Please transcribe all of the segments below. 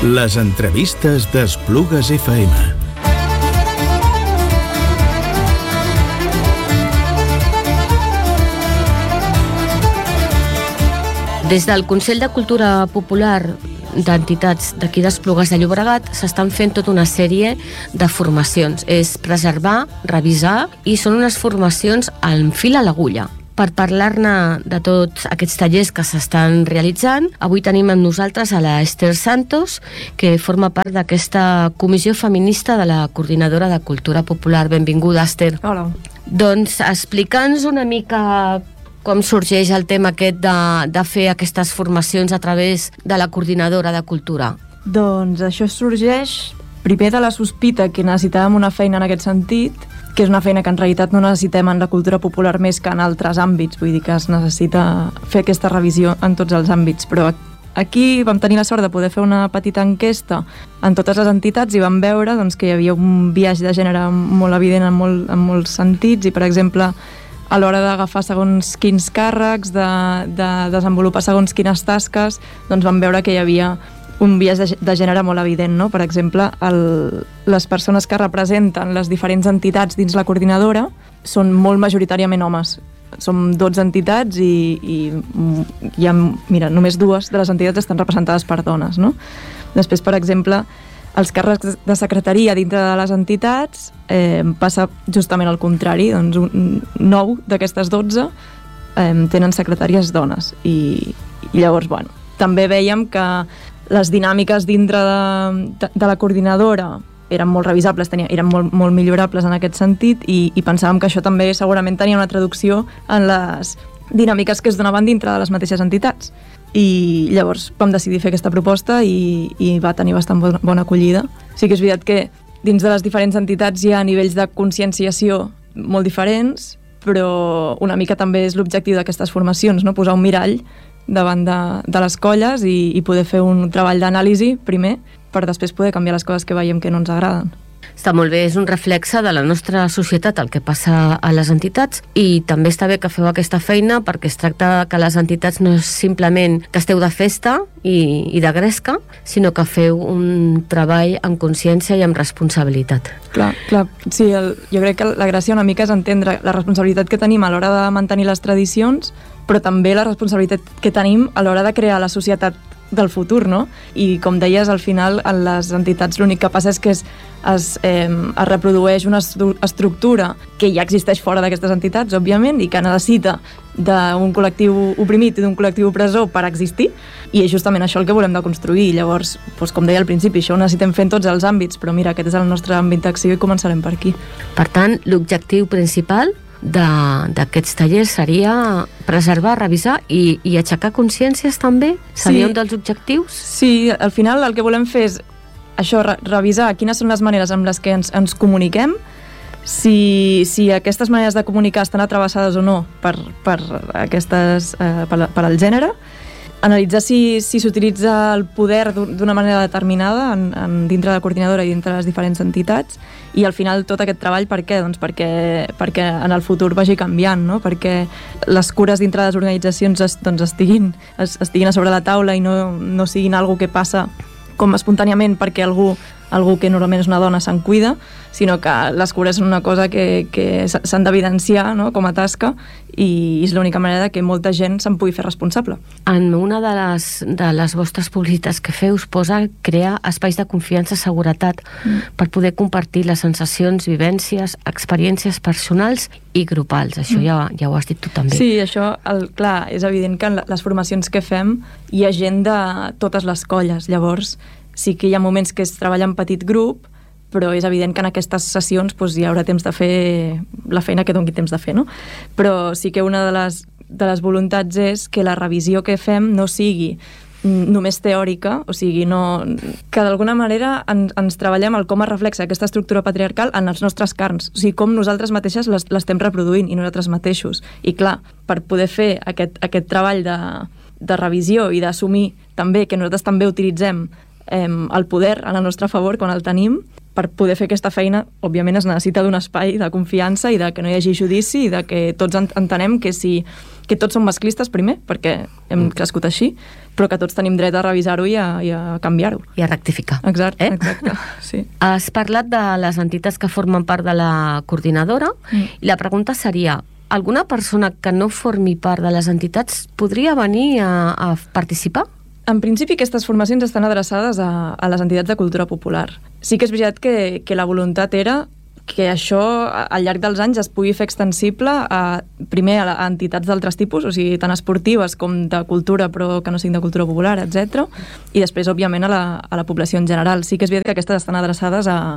Les entrevistes d'Esplugues FM. Des del Consell de Cultura Popular d'entitats d'aquí d'Esplugues de Llobregat s'estan fent tota una sèrie de formacions. És preservar, revisar, i són unes formacions amb fil a l'agulla. Per parlar-ne de tots aquests tallers que s'estan realitzant, avui tenim amb nosaltres a la Esther Santos, que forma part d'aquesta comissió feminista de la Coordinadora de Cultura Popular. Benvinguda, Esther. Hola. Doncs explica'ns una mica com sorgeix el tema aquest de fer aquestes formacions a través de la Coordinadora de Cultura. Doncs això sorgeix primer de la sospita que necessitàvem una feina en aquest sentit, que és una feina que en realitat no necessitem en la cultura popular més que en altres àmbits, vull dir que es necessita fer aquesta revisió en tots els àmbits, però aquí vam tenir la sort de poder fer una petita enquesta en totes les entitats i vam veure doncs, que hi havia un biaix de gènere molt evident en molts sentits, i per exemple a l'hora d'agafar segons quins càrrecs, de desenvolupar segons quines tasques, doncs vam veure que hi havia un biaix de gènere molt evident, no? Per exemple, les persones que representen les diferents entitats dins la coordinadora són molt majoritàriament homes. Som 12 entitats i hi ha, mira, només 2 de les entitats estan representades per dones, no? Després, per exemple, els càrrecs de secretaria dintre de les entitats passa justament al contrari, doncs 9 d'aquestes 12 tenen secretàries dones i llavors, bueno, també veiem que les dinàmiques dintre de la coordinadora eren molt revisables, eren molt millorables en aquest sentit i pensàvem que això també segurament tenia una traducció en les dinàmiques que es donaven dintre de les mateixes entitats. I llavors vam decidir fer aquesta proposta i va tenir bastant bona acollida. Sí que és veritat que dins de les diferents entitats hi ha nivells de conscienciació molt diferents, però una mica també és l'objectiu d'aquestes formacions, no? Posar un mirall davant de les colles i poder fer un treball d'anàlisi primer per després poder canviar les coses que veiem que no ens agraden. Està molt bé, és un reflexe de la nostra societat el que passa a les entitats, i també està bé que feu aquesta feina perquè es tracta que les entitats no és simplement que esteu de festa i de gresca, sinó que feu un treball amb consciència i amb responsabilitat. Clar, sí, jo crec que la gràcia una mica és entendre la responsabilitat que tenim a l'hora de mantenir les tradicions, però també la responsabilitat que tenim a l'hora de crear la societat del futur, no? I com deies, al final en les entitats l'únic que passa és que es reprodueix una estructura que ja existeix fora d'aquestes entitats, òbviament, i que necessita d'un col·lectiu oprimit i d'un col·lectiu opressor per existir, i és justament això el que volem de construir. Llavors, doncs, com deia al principi, això ho necessitem fer en tots els àmbits, però mira, aquest és el nostre àmbit d'acció i començarem per aquí. Per tant, l'objectiu principal d'aquests tallers seria preservar, revisar i aixecar consciències també? Seria un dels objectius? Sí, al final el que volem fer és això, revisar quines són les maneres amb les que ens comuniquem, si aquestes maneres de comunicar estan travessades o no per al gènere, analitzar si s'utilitza el poder d'una manera determinada dintre de la coordinadora i dintre de les diferents entitats, i al final tot aquest treball per què? Doncs perquè en el futur vagi canviant, no? Perquè les cures dintre de les organitzacions estiguin a sobre la taula i no siguin algo que passa com espontàniament perquè algú que normalment és una dona se'n cuida, sinó que les cures són una cosa que s'han d'evidenciar, no? Com a tasca, i és l'única manera que molta gent se'n pugui fer responsable. En una de les vostres publicitats que feu us posa crear espais de confiança i seguretat per poder compartir les sensacions, vivències, experiències personals i grupals. Això ja ho has dit tu també. Sí, això, clar, és evident que en les formacions que fem hi ha gent de totes les colles, llavors sí que hi ha moments que es treballa en petit grup, però és evident que en aquestes sessions hi haurà temps de fer la feina que doni temps de fer, no? Però sí que una de les voluntats és que la revisió que fem no sigui només teòrica, o sigui, que d'alguna manera ens treballem el com es reflexa aquesta estructura patriarcal en els nostres carns, o sigui, com nosaltres mateixes l'estem reproduint i nosaltres mateixos. I clar, per poder fer aquest treball de revisió i d'assumir també que nosaltres també utilitzem el poder a la nostra favor quan el tenim, per poder fer aquesta feina, òbviament es necessita d'un espai de confiança i de que no hi hagi judici i de que tots entenem que si que tots són masclistes primer, perquè hem crescut així, però que tots tenim dret a revisar-ho i a canviar-ho. I a rectificar. Exacte, sí. Has parlat de les entitats que formen part de la coordinadora i la pregunta seria, alguna persona que no formi part de les entitats podria venir a participar? En principi, aquestes formacions estan adreçades a les entitats de cultura popular. Sí que és veritat que la voluntat era que això, al llarg dels anys, es pugui fer extensible primer a entitats d'altres tipus, o sigui, tant esportives com de cultura, però que no siguin de cultura popular, etc. I després, òbviament, a la població en general. Sí que és veritat que aquestes estan adreçades a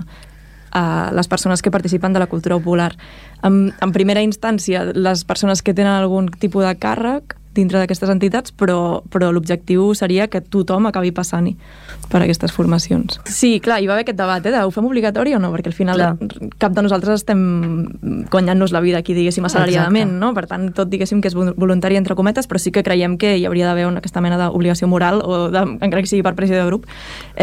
les persones que participen de la cultura popular. En primera instància, les persones que tenen algun tipus de càrrec dintre d'aquestes entitats, però l'objectiu seria que tothom acabi passant-hi per aquestes formacions. Sí, clar, hi va haver aquest debat, ho fem obligatori o no? Perquè al final cap de nosaltres estem guanyant-nos la vida aquí, diguéssim, assalariadament, no? Per tant, tot diguéssim que és voluntari entre cometes, però sí que creiem que hi hauria d'haver aquesta mena d'obligació moral, encara que sigui per pressió de grup.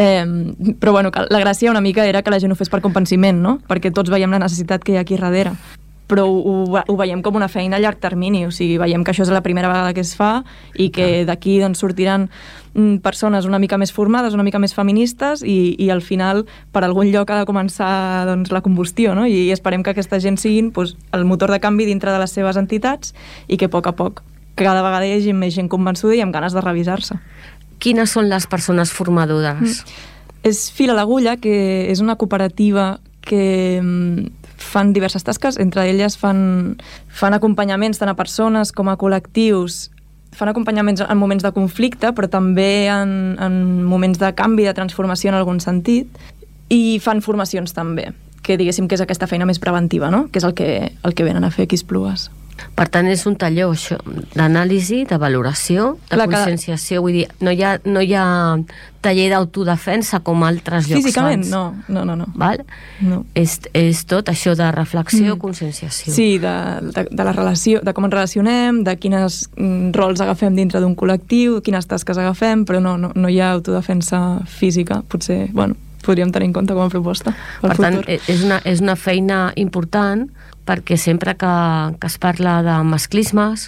Però bueno, la gràcia una mica era que la gent ho fes per convenciment, no? Perquè tots veiem la necessitat que hi ha aquí darrere. Però ho veiem com una feina a llarg termini, o sigui, veiem que això és la primera vegada que es fa i que d'aquí doncs, sortiran persones una mica més formades, una mica més feministes i al final per algun lloc ha de començar doncs, la combustió, no? I esperem que aquesta gent siguin doncs, el motor de canvi dintre de les seves entitats i que a poc cada vegada hi hagi més gent convençuda i amb ganes de revisar-se. Quines són les persones formadores? És Fil a l'Agulla, que és una cooperativa que fan diverses tasques, entre elles fan acompanyaments tant a persones com a col·lectius, fan acompanyaments en moments de conflicte, però també en moments de canvi, de transformació en algun sentit, i fan formacions també, que diguéssim que és aquesta feina més preventiva, no? Que és el que venen a fer aquí Esplugues. Per tant, és un taller d'anàlisi, de valoració, de conscienciació. Vull dir, no hi ha taller d'autodefensa com altres llocs. Físicament, no. Val? No. És tot això de reflexió, conscienciació. Sí, de la relació, de com ens relacionem, de quines rols agafem dintre d'un col·lectiu, quines tasques agafem, però no hi ha autodefensa física. Potser, podríem tenir en compte com a proposta. Per tant, és una feina important perquè sempre que es parla de masclismes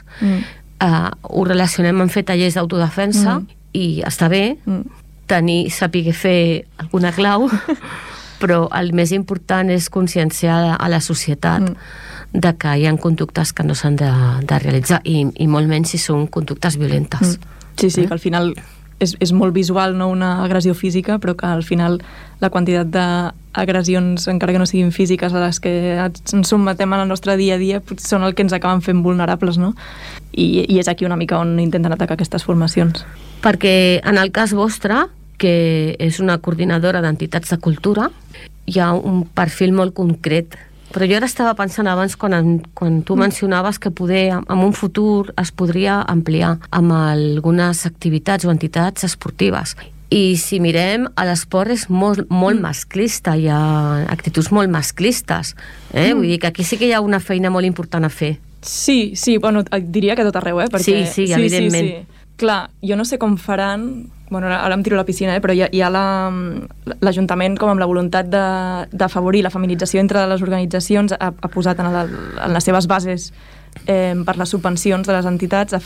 ho relacionem amb fer tallers d'autodefensa i està bé saber fer alguna clau però el més important és conscienciar a la societat de que hi ha conductes que no s'han de realitzar i molt menys si són conductes violentes. Sí, que al final és molt visual, no una agressió física, però que al final la quantitat d'agressions, encara que no siguin físiques, a les que ens sotmetem en el nostre dia a dia, són el que ens acaben fent vulnerables, no? I és aquí una mica on intenten atacar aquestes formacions. Perquè en el cas vostre, que és una coordinadora d'entitats de cultura, hi ha un perfil molt concret. Però jo ara estava pensant abans, quan tu mencionaves que poder, en un futur, es podria ampliar amb algunes activitats o entitats esportives. I si mirem, l'esport és molt masclista, hi ha actituds molt masclistes. Vull dir que aquí sí que hi ha una feina molt important a fer. Sí, diria que a tot arreu, perquè... Sí, evidentment. Sí. Clar, jo no sé com faran... Ara em tiro a la piscina, però hi ha l'Ajuntament com amb la voluntat d'afavorir la feminització entre les organitzacions, ha posat en les seves bases per les subvencions de les entitats,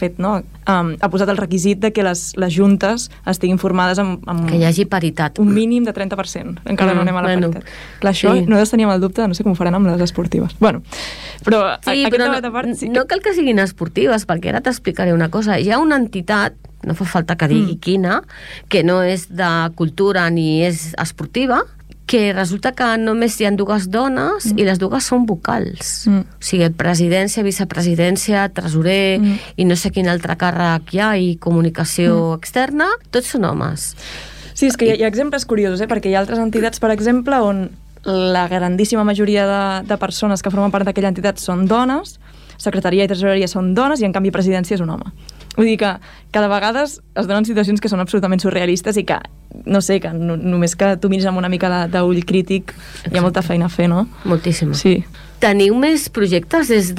ha posat el requisit de que les juntes estiguin formades amb que hi hagi paritat. Un mínim de 30%. Encara no anem a la paritat. Clar, això nosaltres teníem el dubte, no sé com ho faran amb les esportives. Però no cal que siguin esportives, perquè ara t'explicaré una cosa. Hi ha una entitat, no fa falta que digui quina, que no és de cultura ni és esportiva, que resulta que només hi ha dues dones i les dues són vocals. O sigui, presidència, vicepresidència, tresorer i no sé quin altre càrrec hi ha, i comunicació externa, tots són homes. Sí, és que hi ha exemples curiosos, perquè hi ha altres entitats, per exemple, on la grandíssima majoria de persones que formen part d'aquella entitat són dones, secretaria i tresoreria són dones i en canvi presidència és un home. Vull dir que cada vegada es donen situacions que són absolutament surrealistes i que, no sé, que només que tu miris amb una mica d'ull crític hi ha molta feina a fer, no? Moltíssima. Sí. Teniu més projectes des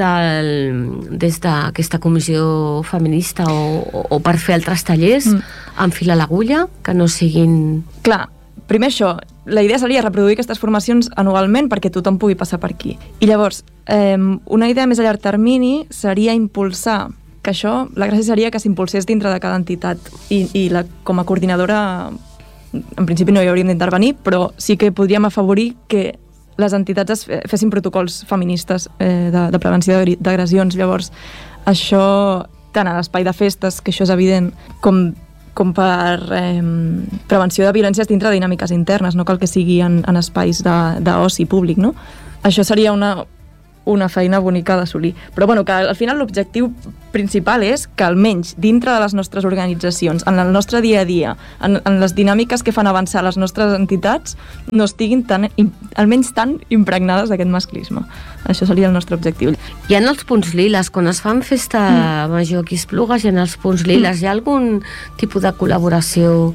d'aquesta comissió feminista o per fer altres tallers amb fil a l'agulla que no siguin... Clar, primer això, la idea seria reproduir aquestes formacions anualment perquè tothom pugui passar per aquí. I llavors, una idea més a llarg termini seria impulsar que això, la gràcia seria que s'impulsés dintre de cada entitat i com a coordinadora en principi no hi hauríem d'intervenir, però sí que podríem afavorir que les entitats fessin protocols feministes de prevenció d'agressions. Llavors, això, tant a l'espai de festes, que això és evident, com per prevenció de violències dintre de dinàmiques internes, no cal que sigui en espais d'oci públic, no? Això seria una feina bonica d'assolir. Però bueno, que al final l'objectiu principal és que almenys dintre de les nostres organitzacions, en el nostre dia a dia, en les dinàmiques que fan avançar les nostres entitats, no estiguin almenys tan impregnades d'aquest masclisme. Això seria el nostre objectiu. Hi ha els punts liles, quan es fan festa major aquí a Esplugues, hi ha els punts liles, hi ha algun tipus de col·laboració?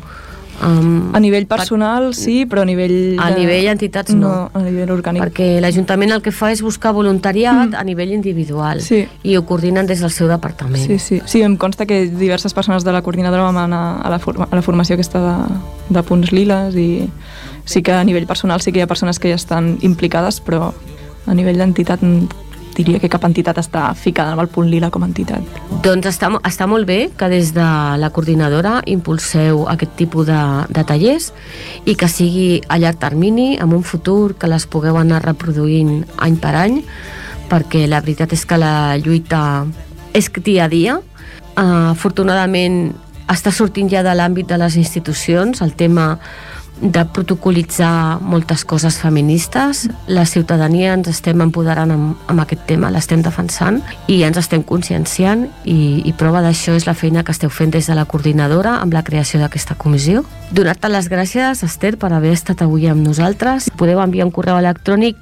A nivell personal sí, però a nivell... A nivell entitats no. A nivell orgànic. Perquè l'Ajuntament el que fa és buscar voluntariat a nivell individual i ho coordinen des del seu departament. Sí, em consta que diverses persones de la coordinadora vam anar a la formació aquesta de punts liles i sí que a nivell personal sí que hi ha persones que ja estan implicades, però a nivell d'entitat diria que cap entitat està ficada amb el punt lila com a entitat. Doncs està molt bé que des de la coordinadora impulseu aquest tipus de tallers i que sigui a llarg termini, en un futur, que les pugueu anar reproduint any per any, perquè la veritat és que la lluita és dia a dia. Afortunadament està sortint ja de l'àmbit de les institucions el tema de protocolitzar moltes coses feministes. La ciutadania ens estem empoderant amb aquest tema, l'estem defensant i ens estem conscienciant i prova d'això és la feina que esteu fent des de la coordinadora amb la creació d'aquesta comissió. Donar-te les gràcies, Esther, per haver estat avui amb nosaltres. Podeu enviar un correu electrònic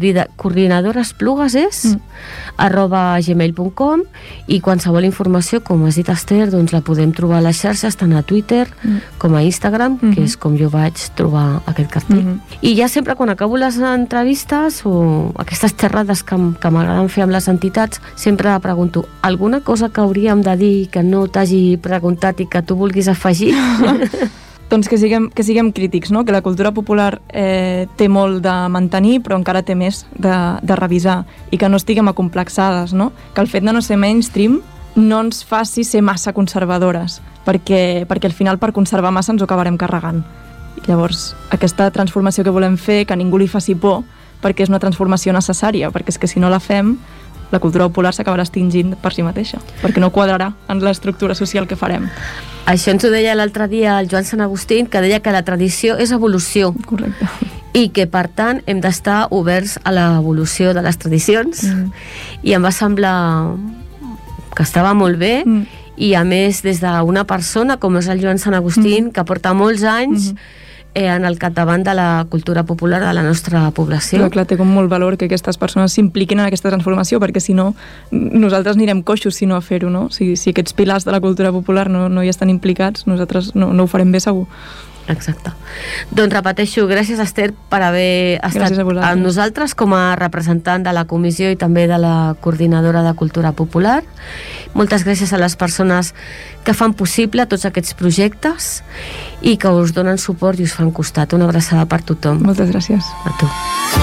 coordinadoresplugues @gmail.com i qualsevol informació, com has dit, Esther, doncs la podem trobar a les xarxes, tant a Twitter com a Instagram, que és com jo vaig trobar aquest cartell. I ja sempre quan acabo les entrevistes o aquestes xerrades que m'agraden fer amb les entitats, sempre pregunto alguna cosa que hauríem de dir que no t'hagi preguntat i que tu vulguis afegir? Doncs que siguem crítics, no? Que la cultura popular té molt de mantenir, però encara té més de revisar, i que no estiguem acomplexades, no? Que el fet de no ser mainstream no ens faci ser massa conservadores, perquè al final per conservar massa ens ho acabarem carregant. Llavors, aquesta transformació que volem fer, que ningú li faci por, perquè és una transformació necessària, perquè és que si no la fem, la cultura popular s'acabarà extingint per si mateixa, perquè no quadrarà en l'estructura social que farem. Això ens ho deia l'altre dia el Joan Sant Agustín, que deia que la tradició és evolució. Correcte. I que, per tant, hem d'estar oberts a l'evolució de les tradicions. I em va semblar que estava molt bé, i a més des d'una persona com és el Joan Sant Agustín, que porta molts anys en el capdavant de la cultura popular de la nostra població. Clar, té com molt valor que aquestes persones s'impliquin en aquesta transformació, perquè si no, nosaltres anirem coixos si no a fer-ho, no? Si aquests pilars de la cultura popular no hi estan implicats, nosaltres no ho farem bé segur. Exacte. Doncs repeteixo, gràcies, Esther, per haver estat amb nosaltres com a representant de la comissió i també de la coordinadora de cultura popular. Moltes gràcies a les persones que fan possible tots aquests projectes i que us donen suport i us fan costat. Una abraçada per tothom. Moltes gràcies. A tu.